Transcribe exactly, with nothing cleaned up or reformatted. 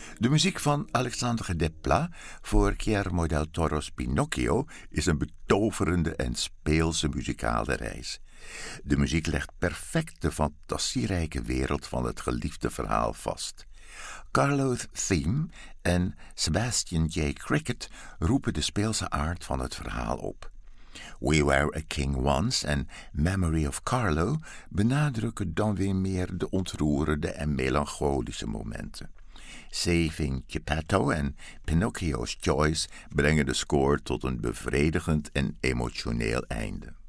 De muziek van Alexandre Desplat voor Guillermo del Toro's Pinocchio is een betoverende en speelse muzikale reis. De muziek legt perfect de fantasierijke wereld van het geliefde verhaal vast. Carlo's Theme en Sebastian J. Cricket roepen de speelse aard van het verhaal op. We Were a King Once en Memory of Carlo benadrukken dan weer meer de ontroerende en melancholische momenten. Saving Geppetto en Pinocchio's Choice brengen de score tot een bevredigend en emotioneel einde.